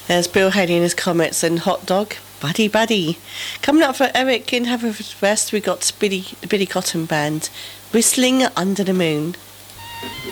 There's Bill Haley and his Comets and Hot Dog, Buddy Buddy. Coming up for Eric in Haverfordwest, we got the Billy Cotton Band, Whistling Under the Moon.